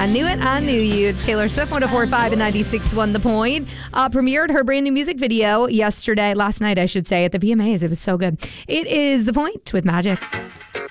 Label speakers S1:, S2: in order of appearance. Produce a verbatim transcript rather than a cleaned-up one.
S1: I knew it, I knew you. It's Taylor Swift, one oh four point five and ninety-six point one The Point. Uh, premiered her brand new music video yesterday, last night, I should say, at the V M As. It was so good. It is The Point with Magic.